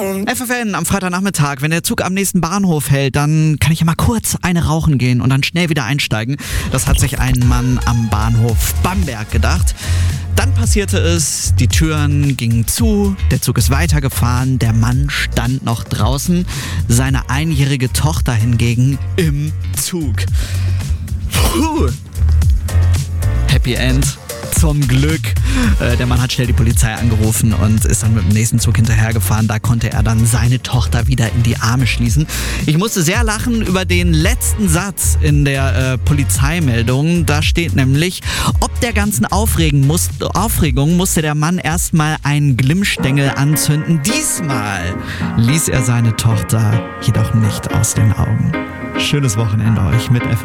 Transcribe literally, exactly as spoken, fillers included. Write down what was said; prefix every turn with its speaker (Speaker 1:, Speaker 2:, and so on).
Speaker 1: F F N am Freitagnachmittag, wenn der Zug am nächsten Bahnhof hält, dann kann ich ja mal kurz eine rauchen gehen und dann schnell wieder einsteigen. Das hat sich ein Mann am Bahnhof Bamberg gedacht. Dann passierte es, die Türen gingen zu, der Zug ist weitergefahren, der Mann stand noch draußen, seine einjährige Tochter hingegen im Zug. Puh. Happy End. Zum Glück. Äh, der Mann hat schnell die Polizei angerufen und ist dann mit dem nächsten Zug hinterhergefahren. Da konnte er dann seine Tochter wieder in die Arme schließen. Ich musste sehr lachen über den letzten Satz in der äh, Polizeimeldung. Da steht nämlich, ob der ganzen Aufregen muss, Aufregung musste der Mann erstmal einen Glimmstängel anzünden. Diesmal ließ er seine Tochter jedoch nicht aus den Augen. Schönes Wochenende euch mit F